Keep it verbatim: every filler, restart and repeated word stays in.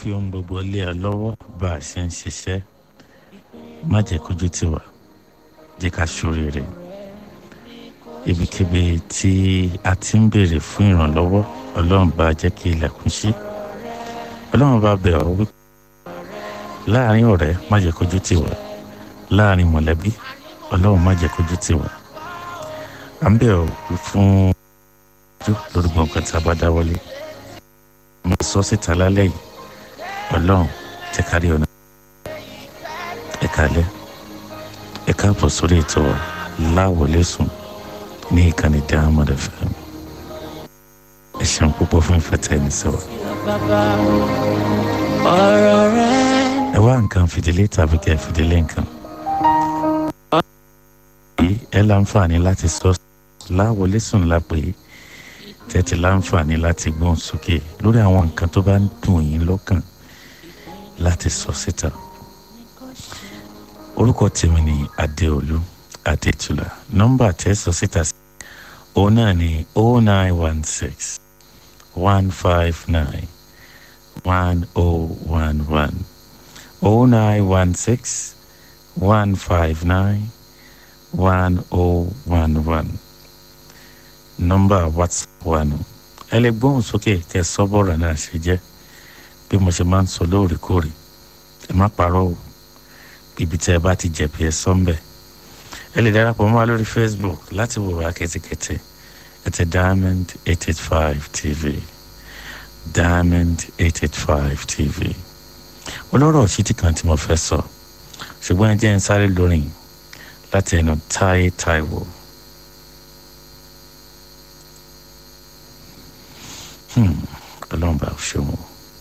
fi ohun gbogbo lé ẹ lọ́wọ́ bá a ṣe ń ṣiṣẹ́ má jẹ́ kójú tì wá jẹ́ ká ṣoríire ibikíbi tí a ti ń béèrè fún ìrànlọ́wọ́ ọlọ́run bá jẹ́ kí ilẹ̀kùn ṣí ọlọ́run bá bẹ̀ ọ́ wípé láàrin ọ̀rẹ́ má jẹ́ kójú tì wá láàrin mọ̀lẹ́bí ọlọ́run má jẹ́ kójú tì wá à ń bẹ̀ ọ́ fún ojú lórí gbọ̀ngàn tí a bá dáwọ́lé mo sọ síta lálẹ́ yìí ọlọ́run jẹ́ ká rí ọ̀nà ẹ kálẹ́ ẹ káàbọ̀ sórí ètò láwọlé sùn ní ìkànnì Diamond F M ẹ ṣeun púpọ̀ fún ìfẹ́ tẹ́ ẹni sọ. ẹ wá nǹkan fìdílé tàbí kẹ́ fìdílé nǹkan. ẹ láǹfààní láti sọ láwọlé sùn lápè tẹ́tí láǹfààní láti gbóhùn sókè lórí àwọn nǹkan tó bá ń dùn yín lọ́kàn láti sọ síta. orúkọ tèmi ni Adéolú Adétúlá nọ́mbà tẹ́ sọ síta sí òun náà ni oh nine one six one five nine one oh one one oh nine one six one five nine one oh one one nọ́mbà WhatsApp wa nù ẹ lè gbóhùn sókè kẹ́ sọ bọ́ọ̀rọ̀ náà ṣe jẹ́ bí mo ṣe máa ń sọ lóòrèkóòrè ẹ má parọ́ o ibi tí ẹ bá ti jẹ̀bi ẹ sọ ń bẹ̀ ẹ lè darapọ̀ mọ́ wa lórí Facebook láti wò wá kẹ́tẹ́kẹ́tẹ́ ẹ tẹ Diamond eight eight five T V Diamond eight eight five T V olóró ṣítì kan tí mo fẹ́ sọ ṣùgbọ́n ẹ jẹ́ ń sáré lórin láti ẹnu Táyé Táíwò. ọlọ́run bá ṣe wọn.